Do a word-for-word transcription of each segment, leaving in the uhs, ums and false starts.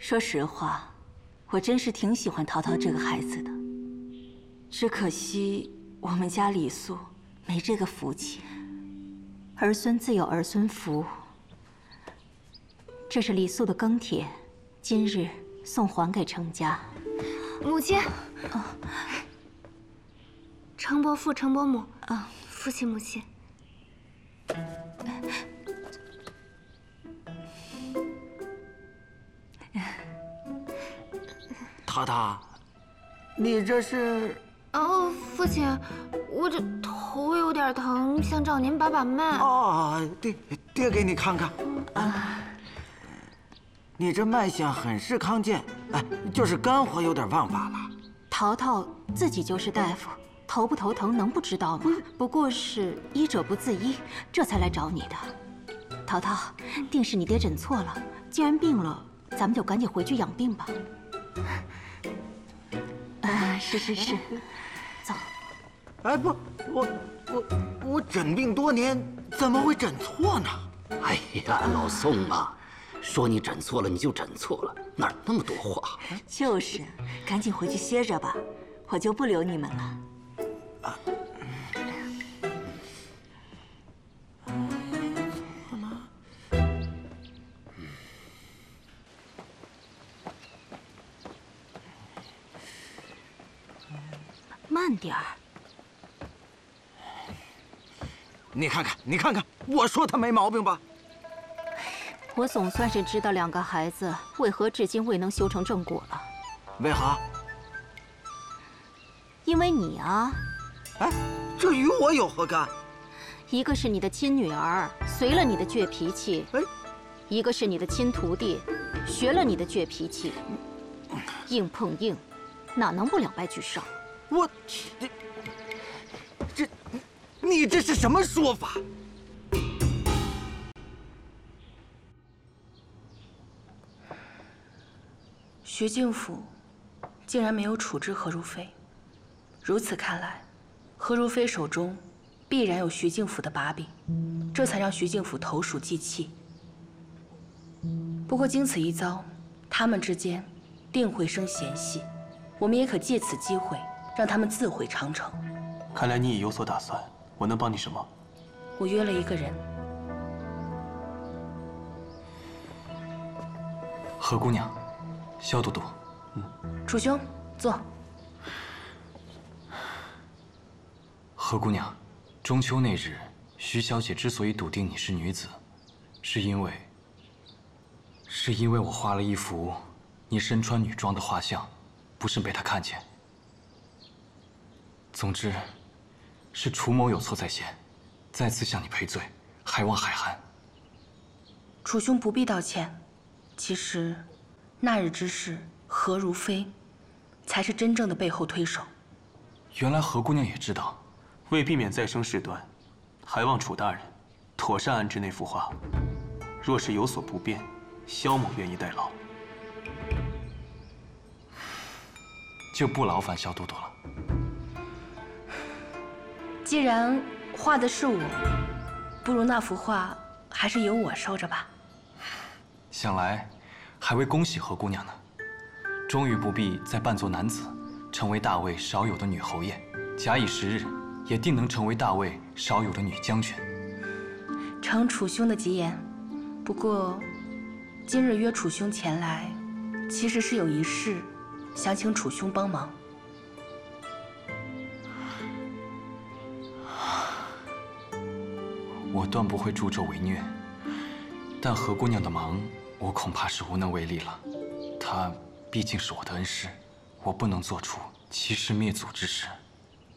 说实话，我真是挺喜欢淘淘这个孩子的，只可惜我们家李素没这个福气。儿孙自有儿孙福。这是李素的庚帖，今日送还给程家。 母亲，哦，程伯父、程伯母， 啊， 父亲、母亲。 淘淘，你这是？ 哦，父亲，我这头有点疼，想找您把把脉。 哦，爹，爹给你看看。啊，你这脉象很是康健，哎，就是肝火有点旺罢了。 淘淘自己就是大夫，头不头疼能不知道吗？不过是医者不自医，这才来找你的。淘淘，定是你爹诊错了。既然病了，咱们就赶紧回去养病吧。啊，是是是，走。 哎不，我我我诊病多年，怎么会诊错呢？ 哎呀，老宋啊，说你诊错了你就诊错了，哪儿那么多话？ 就是，赶紧回去歇着吧，我就不留你们了。啊。 慢点儿！ 你看看，你看看，我说他没毛病吧？ 我总算是知道两个孩子为何至今未能修成正果了。 为何？ 因为你啊！ 哎，这与我有何干？ 一个是你的亲女儿，随了你的倔脾气； 哎，一个是你的亲徒弟，学了你的倔脾气。硬碰硬，哪能不两败俱伤？ 我这这，你这是什么说法？ 徐敬甫竟然没有处置何如飞，如此看来，何如飞手中必然有徐敬甫的把柄，这才让徐敬甫投鼠忌器。不过经此一遭，他们之间定会生嫌隙，我们也可借此机会。 让他们自毁长城。 看来你已有所打算，我能帮你什么？ 我约了一个人。 何姑娘，萧都督。嗯。 楚兄，坐。 何姑娘，中秋那日，徐小姐之所以笃定你是女子，是因为，是因为我画了一幅你身穿女装的画像，不慎被她看见。 总之，是楚某有错在先，再次向你赔罪，还望海涵。 楚兄不必道歉。其实，那日之事，何如飞，才是真正的背后推手。 原来何姑娘也知道， 为避免再生事端，还望楚大人妥善安置那幅画。若是有所不便，萧某愿意代劳。 就不劳烦萧都督了。 既然画的是我，不如那幅画还是由我收着吧。 想来，还未恭喜何姑娘呢，终于不必再扮作男子，成为大魏少有的女侯爷。假以时日，也定能成为大魏少有的女将军。 承楚兄的吉言。不过，今日约楚兄前来，其实是有一事，想请楚兄帮忙。 我断不会助纣为虐，但何姑娘的忙，我恐怕是无能为力了。她毕竟是我的恩师，我不能做出欺师灭祖之事。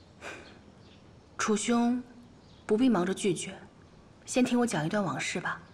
楚兄，不必忙着拒绝，先听我讲一段往事吧。